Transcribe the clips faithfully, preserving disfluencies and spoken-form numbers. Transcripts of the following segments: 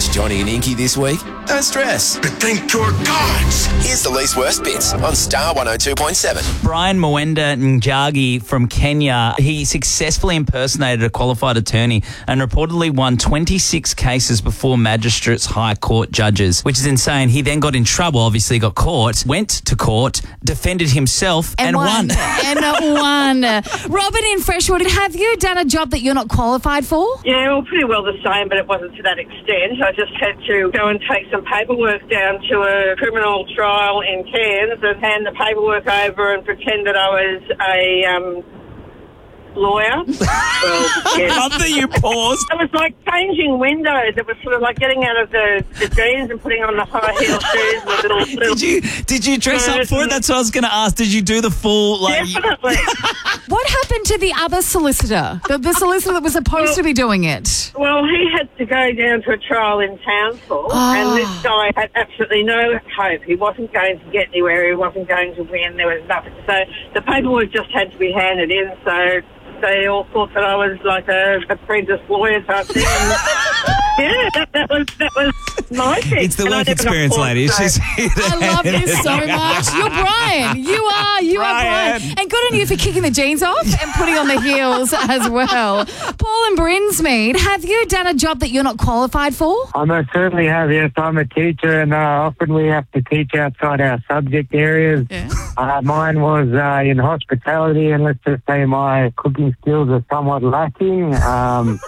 Catch Johnny and Inky this week? Don't stress. But thank your gods. Here's the least worst bits on Star one oh two point seven. Brian Mwenda Njagi from Kenya, he successfully impersonated a qualified attorney and reportedly won twenty-six cases before Magistrates High Court judges, which is insane. He then got in trouble, obviously got caught, went to court, defended himself and, And won. won. and won. Robin in Freshwater, have you done a job that you're not qualified for? Yeah, well, pretty well the same, but it wasn't to that extent. I just had to go and take some paperwork down to a criminal trial in Cairns and hand the paperwork over and pretend that I was a um, lawyer. Well, yeah. Love that you paused. It was like changing windows. It was sort of like getting out of the, the jeans and putting on the high heel shoes. And little, little Did you did you dress up for it? That's what I was going to ask. Did you do the full like? Definitely. What happened to the other solicitor? The, the solicitor that was supposed Well- to be doing it? Well, he had to go down to a trial in Townsville, Oh. and this guy had absolutely no hope. He wasn't going to get anywhere. He wasn't going to win. There was nothing. So the paperwork just had to be handed in. So they all thought that I was like a apprentice lawyer type thing. And yeah, that, that was that was my thing. It's the And I work never got experience, caught, lady. It's so- just I love this so much. You're Brian. You are. You Brian. are Brian. And good on you for kicking the jeans off and putting on the heels as well. Paul and Brinsmead, have you done a job that you're not qualified for? I most certainly have, yes. I'm a teacher, and uh, often we have to teach outside our subject areas. Yeah. Uh, mine was uh, in hospitality, and let's just say my cooking skills are somewhat lacking. Um,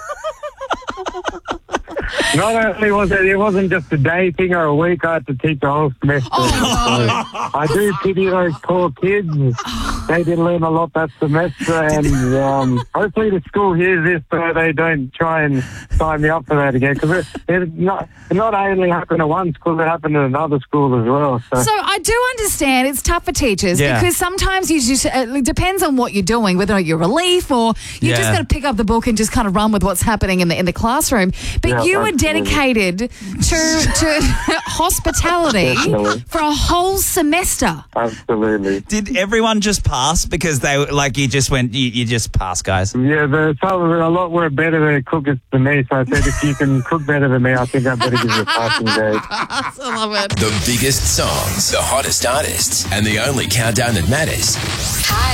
not only was it, it wasn't just a day thing or a week, I had to teach a whole semester. Oh, So I do pity those poor kids. They did learn a lot that semester, and um, hopefully the school hears this so they don't try and sign me up for that again. Because it, it, not, it not only happened at one school, it happened at another school as well. So, So I do understand it's tough for teachers Yeah. because sometimes you just, it depends on what you're doing, whether you're relief or you Yeah. just got to pick up the book and just kind of run with what's happening in the in the classroom. But Yeah, you were absolutely. dedicated to, to hospitality Absolutely. for a whole semester. absolutely. Did everyone just pass because they were like you just went you, you just passed, guys? Yeah, the, some, a lot were better at cookers than me, so I said if you can cook better than me, I think I better give you a passing grade. I love it. The biggest songs, the hottest artists, and the only countdown that matters. Hi.